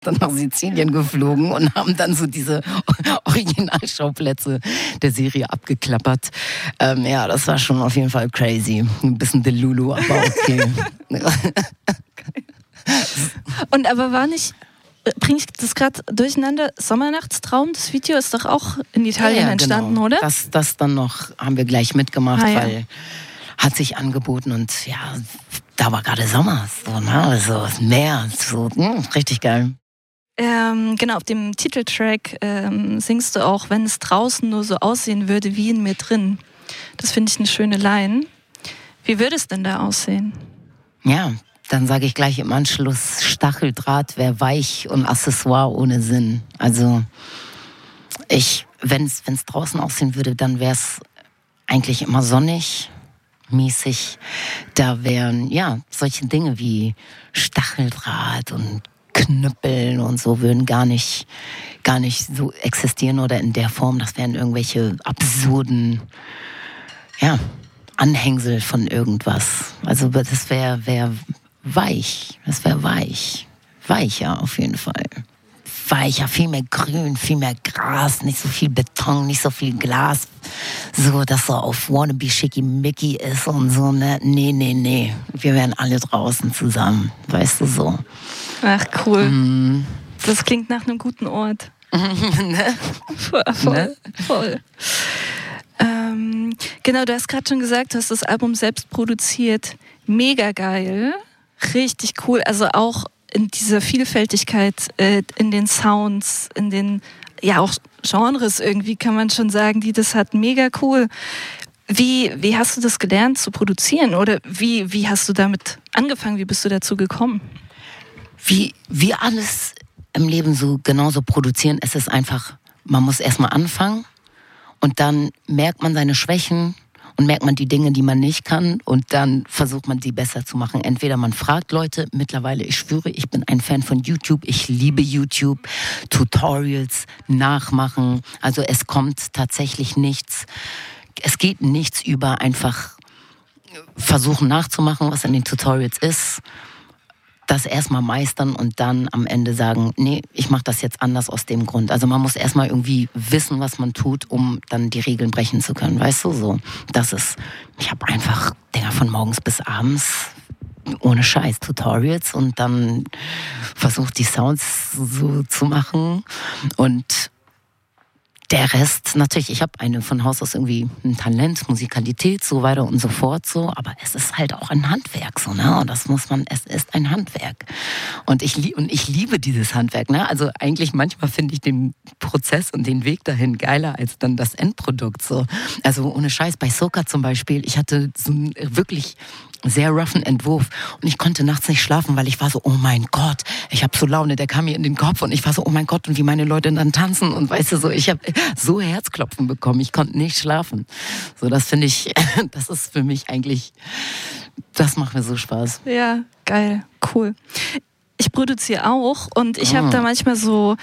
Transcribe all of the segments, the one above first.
dann nach Sizilien geflogen und haben dann so diese Originalschauplätze der Serie abgeklappert. Ja, das war schon auf jeden Fall crazy. Ein bisschen Delulu, aber okay. Und aber war nicht, bringe ich das gerade durcheinander, Sommernachtstraum, das Video ist doch auch in Italien entstanden, genau. oder? Das dann noch haben wir gleich mitgemacht, weil hat sich angeboten und ja, da war gerade Sommer, so, ne? So Meer, so richtig geil. Genau, auf dem Titeltrack singst du auch, wenn es draußen nur so aussehen würde wie in mir drin. Das finde ich eine schöne Line. Wie würde es denn da aussehen? Ja, dann sage ich gleich im Anschluss, Stacheldraht wäre weich und Accessoire ohne Sinn. Also wenn es draußen aussehen würde, dann wäre es eigentlich immer sonnig, mäßig. Da wären solche Dinge wie Stacheldraht und Knüppeln und so würden gar nicht so existieren oder in der Form. Das wären irgendwelche absurden Anhängsel von irgendwas. Also das wäre weich. Das wäre weich. Weicher auf jeden Fall. Weicher, viel mehr Grün, viel mehr Gras, nicht so viel Beton, nicht so viel Glas. So, dass so auf Wannabe Schickimicki ist und so, ne? Nee. Wir wären alle draußen zusammen, weißt du so. Ach, cool. Das klingt nach einem guten Ort. Ne? Voll. Genau, du hast gerade schon gesagt, du hast das Album selbst produziert. Mega geil. Richtig cool. Also auch in dieser Vielfältigkeit, in den Sounds, in den auch Genres irgendwie, kann man schon sagen, die das hat. Mega cool. Wie hast du das gelernt zu produzieren? Oder wie hast du damit angefangen? Wie bist du dazu gekommen? Wie alles im Leben so genauso produzieren, es ist einfach, man muss erstmal anfangen und dann merkt man seine Schwächen und merkt man die Dinge, die man nicht kann und dann versucht man, die besser zu machen. Entweder man fragt Leute, mittlerweile, ich schwöre, ich bin ein Fan von YouTube, ich liebe YouTube, Tutorials, nachmachen, also es kommt tatsächlich nichts, es geht nichts über einfach versuchen nachzumachen, was in den Tutorials ist, das erstmal meistern und dann am Ende sagen, nee, ich mache das jetzt anders aus dem Grund. Also man muss erstmal irgendwie wissen, was man tut, um dann die Regeln brechen zu können, weißt du, so. Ich habe einfach Dinger von morgens bis abends ohne Scheiß Tutorials und dann versucht die Sounds so zu machen und der Rest, natürlich, ich habe von Haus aus irgendwie ein Talent, Musikalität, so weiter und so fort, so, aber es ist halt auch ein Handwerk, so, ne, und es ist ein Handwerk. Und ich liebe dieses Handwerk, ne, also eigentlich manchmal finde ich den Prozess und den Weg dahin geiler als dann das Endprodukt, so. Also ohne Scheiß, bei Soca zum Beispiel, ich hatte so einen wirklich sehr roughen Entwurf und ich konnte nachts nicht schlafen, weil ich war so, oh mein Gott, ich habe so Laune, der kam mir in den Kopf und ich war so, oh mein Gott, und wie meine Leute dann tanzen und weißt du so, ich habe so Herzklopfen bekommen, ich konnte nicht schlafen. So, das finde ich, das ist für mich eigentlich, das macht mir so Spaß. Ja, geil, cool. Ich produziere auch und ich habe da manchmal so,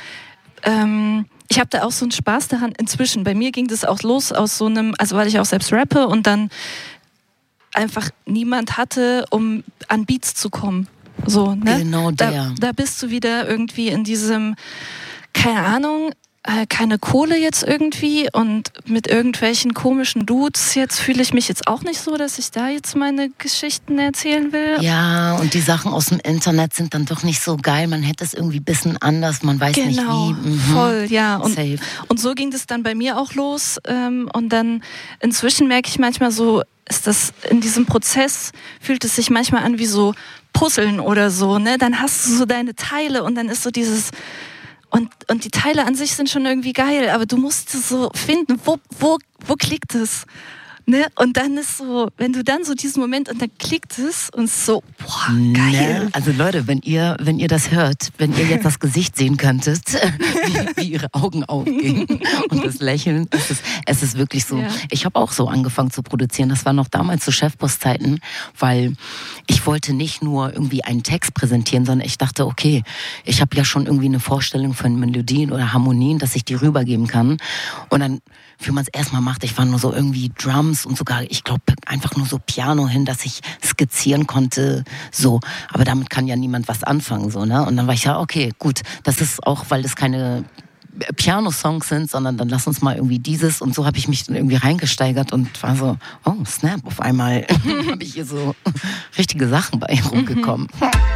ich habe da auch so einen Spaß daran inzwischen. Bei mir ging das auch los aus so einem, also weil ich auch selbst rappe und dann einfach niemand hatte, um an Beats zu kommen. So, ne? Genau der. Da bist du wieder irgendwie in diesem, keine Ahnung, keine Kohle jetzt irgendwie und mit irgendwelchen komischen Dudes, jetzt fühle ich mich jetzt auch nicht so, dass ich da jetzt meine Geschichten erzählen will. Ja, und die Sachen aus dem Internet sind dann doch nicht so geil, man hätte es irgendwie ein bisschen anders, man weiß nicht wie. Voll, ja. Und so ging das dann bei mir auch los und dann inzwischen merke ich manchmal so, ist das in diesem Prozess, fühlt es sich manchmal an wie so Puzzeln oder so, ne? Dann hast du so deine Teile und dann ist so dieses und die Teile an sich sind schon irgendwie geil, aber du musst es so finden, wo klickt es? Ne? Und dann ist so, wenn du dann so diesen Moment und dann klickt es und so, boah, geil. Ne? Also Leute, wenn ihr das hört, wenn ihr jetzt das Gesicht sehen könntet, wie ihre Augen aufgehen und das Lächeln, es ist wirklich so. Ja. Ich habe auch so angefangen zu produzieren, das war noch damals zu Chefboss-Zeiten, weil ich wollte nicht nur irgendwie einen Text präsentieren, sondern ich dachte, okay, ich habe ja schon irgendwie eine Vorstellung von Melodien oder Harmonien, dass ich die rübergeben kann. Und dann, wie man es erstmal macht, ich war nur so irgendwie Drums Drums und sogar, ich glaube, einfach nur so Piano hin, dass ich skizzieren konnte, so. Aber damit kann ja niemand was anfangen, so, ne? Und dann war ich ja, okay, gut, das ist auch, weil das keine Piano-Songs sind, sondern dann lass uns mal irgendwie dieses, und so habe ich mich dann irgendwie reingesteigert und war so, oh, snap, auf einmal habe ich hier so richtige Sachen bei rumgekommen.